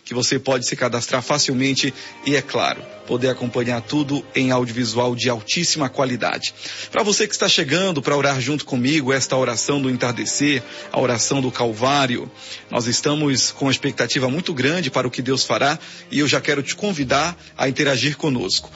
que você pode se cadastrar facilmente e, é claro, poder acompanhar tudo em audiovisual de altíssima qualidade. Para você que está chegando para orar junto comigo, esta oração do entardecer, a oração do Calvário, nós estamos com uma expectativa muito grande para o que Deus fará e eu já quero te convidar a interagir conosco.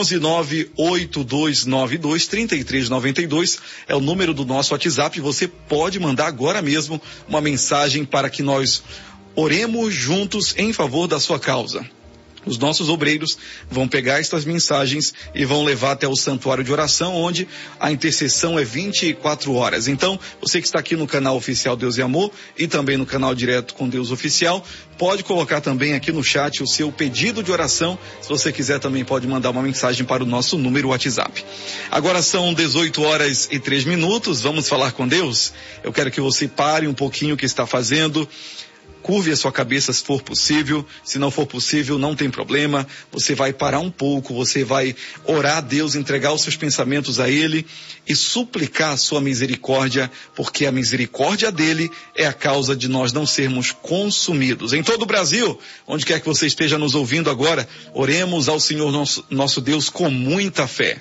11-98292-3392 é o número do nosso WhatsApp. Você pode mandar agora mesmo uma mensagem para que nós oremos juntos em favor da sua causa. Os nossos obreiros vão pegar estas mensagens e vão levar até o santuário de oração, onde a intercessão é 24 horas. Então, você que está aqui no canal oficial Deus e Amor e também no canal Direto com Deus Oficial, pode colocar também aqui no chat o seu pedido de oração. Se você quiser também pode mandar uma mensagem para o nosso número WhatsApp. Agora são 18h03, vamos falar com Deus? Eu quero que você pare um pouquinho o que está fazendo. Curve a sua cabeça se for possível, se não for possível não tem problema, você vai parar um pouco, você vai orar a Deus, entregar os seus pensamentos a Ele e suplicar a sua misericórdia, porque a misericórdia dele é a causa de nós não sermos consumidos. Em todo o Brasil, onde quer que você esteja nos ouvindo agora, oremos ao Senhor nosso Deus com muita fé.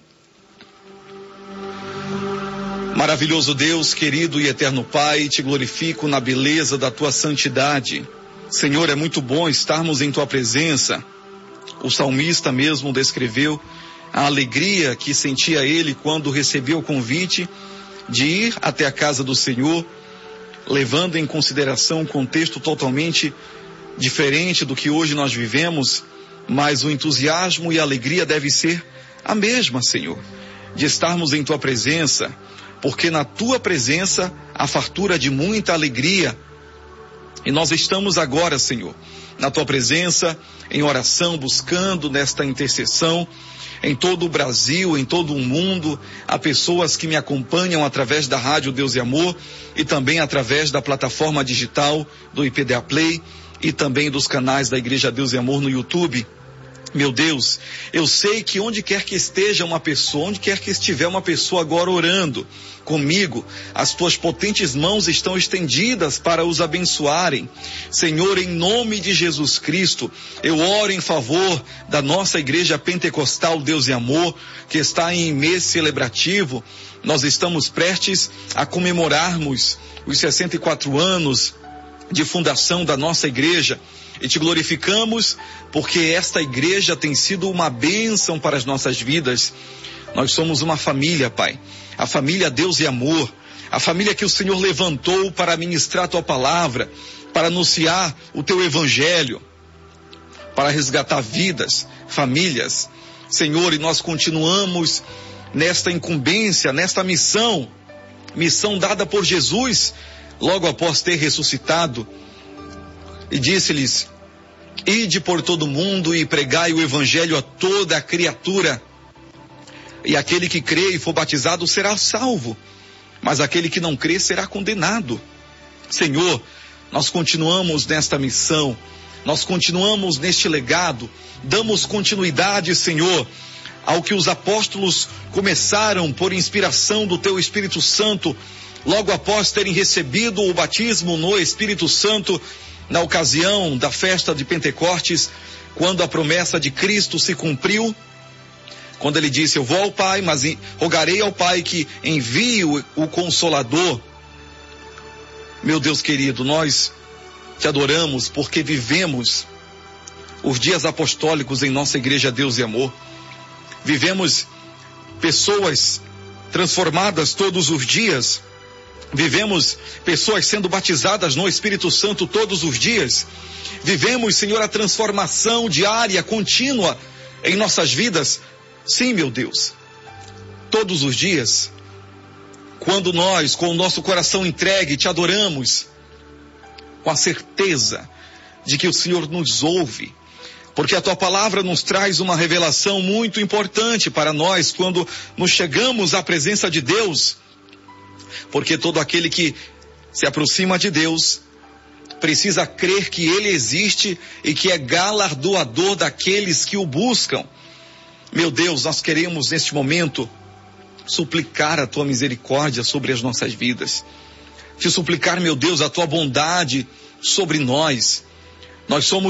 Maravilhoso Deus, querido e eterno Pai, te glorifico na beleza da tua santidade. Senhor, é muito bom estarmos em tua presença. O salmista mesmo descreveu a alegria que sentia ele quando recebeu o convite de ir até a casa do Senhor, levando em consideração um contexto totalmente diferente do que hoje nós vivemos, mas o entusiasmo e a alegria deve ser a mesma, Senhor, de estarmos em tua presença, porque na tua presença há fartura de muita alegria. E nós estamos agora, Senhor, na tua presença, em oração, buscando nesta intercessão, em todo o Brasil, em todo o mundo, há pessoas que me acompanham através da Rádio Deus e Amor e também através da plataforma digital do IPDA Play e também dos canais da Igreja Deus e Amor no YouTube. Meu Deus, eu sei que onde quer que esteja uma pessoa, onde quer que estiver uma pessoa agora orando comigo, as tuas potentes mãos estão estendidas para os abençoarem. Senhor, em nome de Jesus Cristo, eu oro em favor da nossa Igreja Pentecostal Deus e Amor, que está em mês celebrativo. Nós estamos prestes a comemorarmos os 64 anos de fundação da nossa igreja. E te glorificamos porque esta igreja tem sido uma bênção para as nossas vidas. Nós somos uma família, Pai. A família Deus e Amor. A família que o Senhor levantou para ministrar a tua palavra, para anunciar o teu evangelho, para resgatar vidas, famílias. Senhor, e nós continuamos nesta incumbência, nesta missão dada por Jesus, logo após ter ressuscitado. E disse-lhes: ide por todo mundo e pregai o evangelho a toda a criatura. E aquele que crê e for batizado será salvo, mas aquele que não crê será condenado. Senhor, nós continuamos nesta missão, nós continuamos neste legado, damos continuidade, Senhor, ao que os apóstolos começaram por inspiração do teu Espírito Santo, logo após terem recebido o batismo no Espírito Santo, na ocasião da festa de Pentecostes, quando a promessa de Cristo se cumpriu, quando ele disse: eu vou ao Pai, mas rogarei ao Pai que envie o Consolador. Meu Deus querido, nós te adoramos porque vivemos os dias apostólicos em nossa Igreja Deus e Amor. Vivemos pessoas transformadas todos os dias. Vivemos pessoas sendo batizadas no Espírito Santo todos os dias. Vivemos, Senhor, a transformação diária, contínua em nossas vidas. Sim, meu Deus, todos os dias, quando nós, com o nosso coração entregue, te adoramos, com a certeza de que o Senhor nos ouve, porque a tua palavra nos traz uma revelação muito importante para nós quando nos chegamos à presença de Deus. Porque todo aquele que se aproxima de Deus precisa crer que Ele existe e que é galardoador daqueles que o buscam. Meu Deus, nós queremos neste momento suplicar a tua misericórdia sobre as nossas vidas. Te suplicar, meu Deus, a tua bondade sobre nós. Nós somos